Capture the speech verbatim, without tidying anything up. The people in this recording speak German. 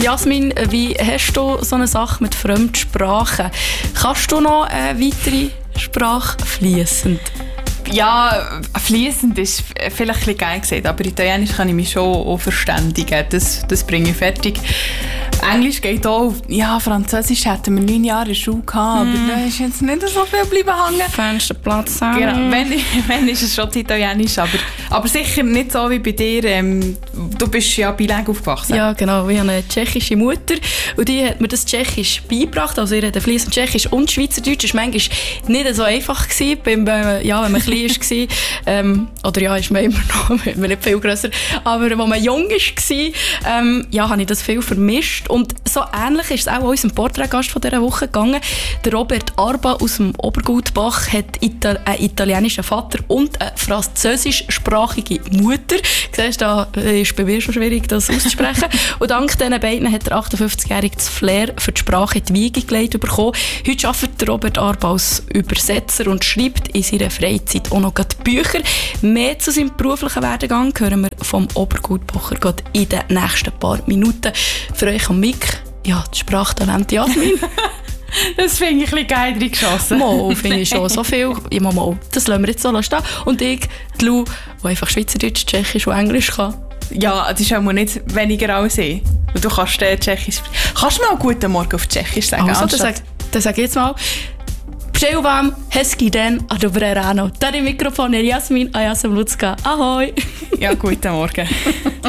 Jasmin, wie hast du so eine Sache mit Fremdsprachen? Kannst du noch eine weitere Sprache fließend? Ja, fließend ist vielleicht ein bisschen geil gesagt, aber Italienisch kann ich mich schon auch verständigen. Das, das bringe ich fertig. Englisch geht auch. Ja, Französisch hatten wir neun Jahre in der Schule gehabt, mm. aber da ist jetzt nicht so viel bleiben hängen. Fensterplatz sein. Genau, wenn, wenn ist es schon Italienisch, aber, aber sicher nicht so wie bei dir. Ähm, du bist ja bilingue aufgewachsen. Ja, genau. Ich habe eine tschechische Mutter und die hat mir das Tschechisch beigebracht. Also ich rede fließend Tschechisch und Schweizerdeutsch. Das war manchmal nicht so einfach gewesen, beim, ja, wenn man klein war. ähm, oder ja, ist man immer noch, wenn man nicht viel grösser. Aber als man jung war, ähm, ja, habe ich das viel vermischt. Und so ähnlich ist es auch unserem Porträtgast von dieser Woche gegangen. Der Robert Arba aus dem Obergutbach hat Ital- einen italienischen Vater und eine französischsprachige Mutter. Siehst du, da ist bei mir schon schwierig, das auszusprechen. Und dank diesen beiden hat der achtundfünfzigjährige das Flair für die Sprache in die Wiege gelegt bekommen. Heute arbeitet Robert Arba als Übersetzer und schreibt in seiner Freizeit auch noch Bücher. Mehr zu seinem beruflichen Werdegang hören wir vom Obergutbacher in den nächsten paar Minuten. Für euch am Mic, ja, das Sprachtalent Jasmin. Das finde ich ein bisschen geil reingeschossen. Mal, finde ich schon so viel. Ja, mal, das lassen wir jetzt so stehen. Und ich, die Lu, die einfach Schweizerdeutsch, Tschechisch und Englisch kann. Ja, das ist auch nicht weniger als ich. Du kannst äh, Tschechisch... Kannst du mal «Guten Morgen» auf Tschechisch sagen? Also, das sage sag ich jetzt mal. Přeju vám hezký den a dobré ráno. Tady mikrofon je Jasmin a já jsem Lucka. Ahoj. Ja, guten Morgen.